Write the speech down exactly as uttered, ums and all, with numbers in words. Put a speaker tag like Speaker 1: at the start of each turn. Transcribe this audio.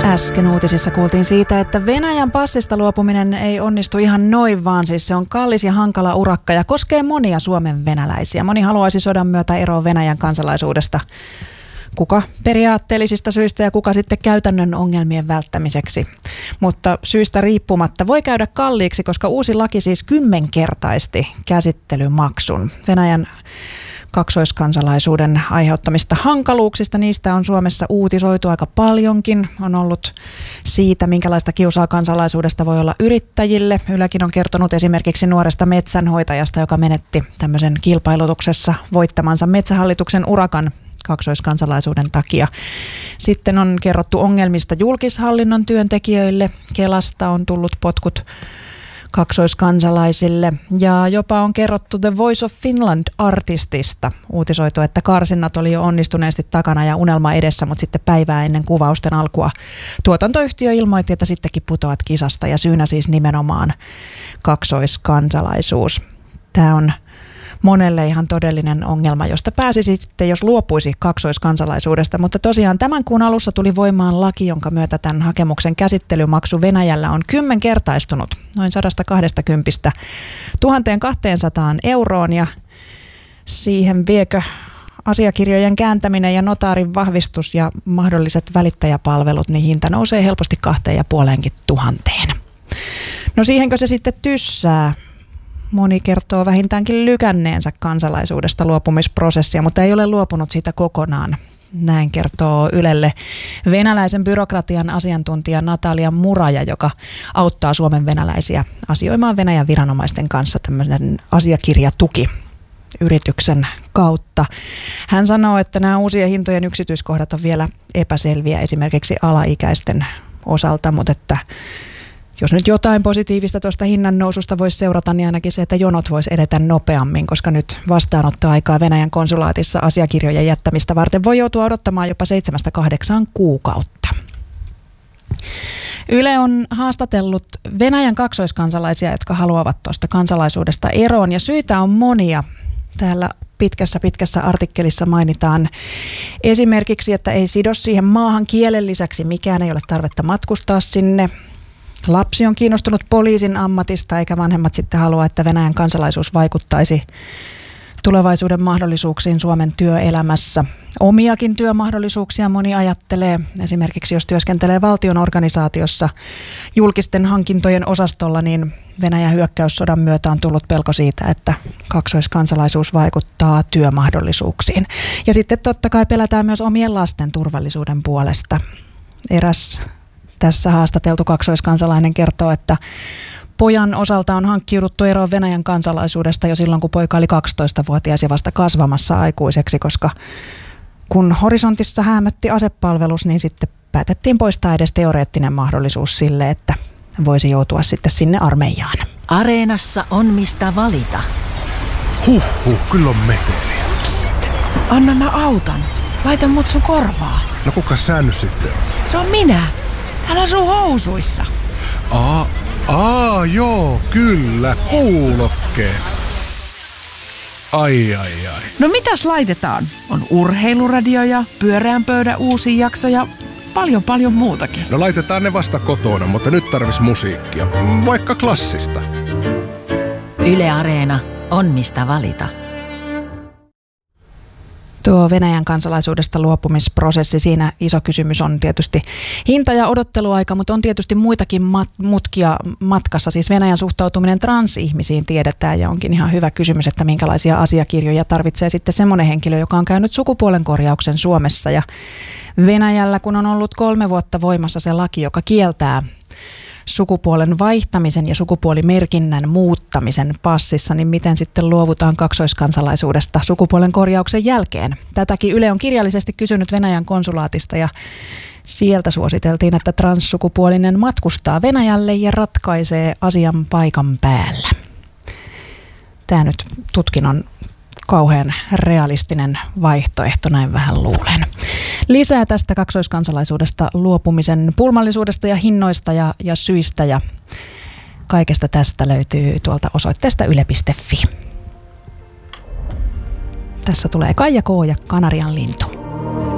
Speaker 1: Äsken uutisissa kuultiin siitä, että Venäjän passista luopuminen ei onnistu ihan noin, vaan siis se on kallis ja hankala urakka ja koskee monia Suomen venäläisiä. Moni haluaisi sodan myötä eroa Venäjän kansalaisuudesta. Kuka periaatteellisista syistä ja kuka sitten käytännön ongelmien välttämiseksi. Mutta syistä riippumatta voi käydä kalliiksi, koska uusi laki siis kymmenkertaisti käsittelymaksun. Venäjän kaksoiskansalaisuuden aiheuttamista hankaluuksista, niistä on Suomessa uutisoitu aika paljonkin. On ollut siitä, minkälaista kiusaa kansalaisuudesta voi olla yrittäjille. Ylekin on kertonut esimerkiksi nuoresta metsänhoitajasta, joka menetti tämmöisen kilpailutuksessa voittamansa Metsähallituksen urakan kaksoiskansalaisuuden takia. Sitten on kerrottu ongelmista julkishallinnon työntekijöille. Kelasta on tullut potkut kaksoiskansalaisille ja jopa on kerrottu The Voice of Finland-artistista. Uutisoitu, että karsinnat oli jo onnistuneesti takana ja unelma edessä, mutta sitten päivää ennen kuvausten alkua tuotantoyhtiö ilmoitti, että sittenkin putoat kisasta ja syynä siis nimenomaan kaksoiskansalaisuus. Tämä on monelle ihan todellinen ongelma, josta pääsisi sitten, jos luopuisi kaksoiskansalaisuudesta. Mutta tosiaan tämän kuun alussa tuli voimaan laki, jonka myötä tämän hakemuksen käsittelymaksu Venäjällä on kymmenkertaistunut noin sata kaksikymmentä tuhatkaksisataa euroon. Ja siihen viekö asiakirjojen kääntäminen ja notaarin vahvistus ja mahdolliset välittäjäpalvelut, niin hinta nousee helposti kahteen ja puoleenkin tuhanteen. No siihenkö se sitten tyssää? Moni kertoo vähintäänkin lykänneensä kansalaisuudesta luopumisprosessia, mutta ei ole luopunut siitä kokonaan. Näin kertoo Ylelle venäläisen byrokratian asiantuntija Natalia Muraja, joka auttaa Suomen venäläisiä asioimaan Venäjän viranomaisten kanssa tämmöinen asiakirjatuki yrityksen kautta. Hän sanoo, että nämä uusien hintojen yksityiskohdat on vielä epäselviä esimerkiksi alaikäisten osalta, mutta että jos nyt jotain positiivista tuosta hinnan noususta voisi seurata, niin ainakin se, että jonot voisi edetä nopeammin, koska nyt vastaanottoaikaa Venäjän konsulaatissa asiakirjojen jättämistä varten voi joutua odottamaan jopa seitsemästä kahdeksaan kuukautta. Yle on haastatellut Venäjän kaksoiskansalaisia, jotka haluavat tuosta kansalaisuudesta eroon, ja syitä on monia. Täällä pitkässä pitkässä artikkelissa mainitaan esimerkiksi, että ei sido siihen maahan kielen lisäksi, mikään ei ole tarvetta matkustaa sinne. Lapsi on kiinnostunut poliisin ammatista, eikä vanhemmat sitten halua, että Venäjän kansalaisuus vaikuttaisi tulevaisuuden mahdollisuuksiin Suomen työelämässä. Omiakin työmahdollisuuksia moni ajattelee. Esimerkiksi jos työskentelee valtion organisaatiossa julkisten hankintojen osastolla, niin Venäjän hyökkäyssodan myötä on tullut pelko siitä, että kaksoiskansalaisuus vaikuttaa työmahdollisuuksiin. Ja sitten totta kai pelätään myös omien lasten turvallisuuden puolesta. Eräs tässä haastateltu kaksoiskansalainen kertoo, että pojan osalta on hankkiuduttu eroon Venäjän kansalaisuudesta jo silloin, kun poika oli kaksitoistavuotias ja vasta kasvamassa aikuiseksi, koska kun horisontissa häämötti asepalvelus, niin sitten päätettiin poistaa edes teoreettinen mahdollisuus sille, että voisi joutua sitten sinne armeijaan.
Speaker 2: Areenassa on mistä valita.
Speaker 3: Huhhuh, kyllä on meteliä.
Speaker 4: Psst, anna mä autan. Laita mut sun korvaa.
Speaker 3: No kuka sä nyt sitten on?
Speaker 4: Se on minä. Täällä sun housuissa.
Speaker 3: Aa, aa, joo, kyllä, kuulokkeet. Ai, ai, ai.
Speaker 4: No mitäs laitetaan? On urheiluradio ja pyöreän pöydän uusi jakso ja paljon paljon muutakin.
Speaker 3: No laitetaan ne vasta kotona, mutta nyt tarvis musiikkia. Vaikka klassista.
Speaker 2: Yle Areena on mistä valita.
Speaker 1: Tuo Venäjän kansalaisuudesta luopumisprosessi, siinä iso kysymys on tietysti hinta ja odotteluaika, mutta on tietysti muitakin mat- mutkia matkassa. Siis Venäjän suhtautuminen transihmisiin tiedetään ja onkin ihan hyvä kysymys, että minkälaisia asiakirjoja tarvitsee sitten semmoinen henkilö, joka on käynyt sukupuolen korjauksen Suomessa. Ja Venäjällä, kun on ollut kolme vuotta voimassa se laki, joka kieltää sukupuolen vaihtamisen ja sukupuolimerkinnän muuttamisen passissa, niin miten sitten luovutaan kaksoiskansalaisuudesta sukupuolen korjauksen jälkeen? Tätäkin Yle on kirjallisesti kysynyt Venäjän konsulaatista ja sieltä suositeltiin, että transsukupuolinen matkustaa Venäjälle ja ratkaisee asian paikan päällä. Tämä nyt tutkin on kauhean realistinen vaihtoehto, näin vähän luulen. Lisää tästä kaksoiskansalaisuudesta luopumisen pulmallisuudesta ja hinnoista ja, ja syistä ja kaikesta tästä löytyy tuolta osoitteesta yle piste fi. Tässä tulee Kaija K. ja Kanarian lintu.